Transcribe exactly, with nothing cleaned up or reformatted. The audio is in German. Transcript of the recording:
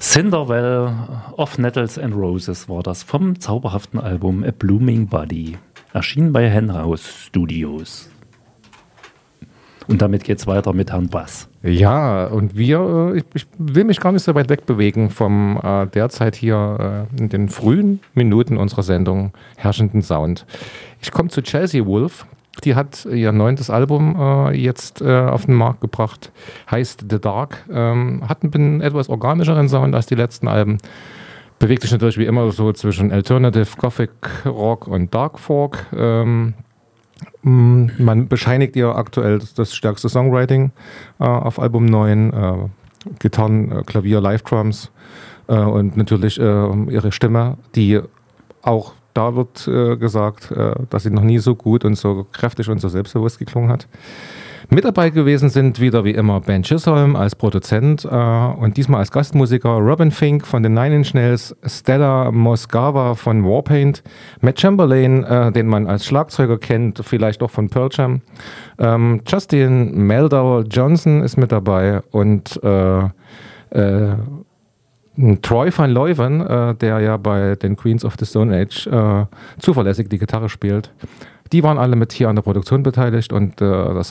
Cinderwell of Nettles and Roses war das vom zauberhaften Album A Blooming Body. Erschienen bei Henhouse Studios. Und damit geht's weiter mit Herrn Bass. Ja, und wir, ich, ich will mich gar nicht so weit wegbewegen vom äh, derzeit hier äh, in den frühen Minuten unserer Sendung herrschenden Sound. Ich komme zu Chelsea Wolfe. Die hat ihr neuntes Album äh, jetzt äh, auf den Markt gebracht, heißt The Dark, ähm, hat einen etwas organischeren Sound als die letzten Alben, bewegt sich natürlich wie immer so zwischen Alternative, Gothic, Rock und Dark Folk. Ähm, man bescheinigt ihr aktuell das stärkste Songwriting äh, auf Album neun, äh, Gitarren, äh, Klavier, Live-Drums äh, und natürlich äh, ihre Stimme, die auch da wird äh, gesagt, äh, dass sie noch nie so gut und so kräftig und so selbstbewusst geklungen hat. Mit dabei gewesen sind wieder wie immer Ben Chisholm als Produzent äh, und diesmal als Gastmusiker Robin Fink von den Nine Inch Nails, Stella Mosgava von Warpaint, Matt Chamberlain, äh, den man als Schlagzeuger kennt, vielleicht auch von Pearl Jam, ähm, Justin Meldau Johnson ist mit dabei und äh, äh, Troy van Leuven, äh, der ja bei den Queens of the Stone Age äh, zuverlässig die Gitarre spielt. Die waren alle mit hier an der Produktion beteiligt und äh, das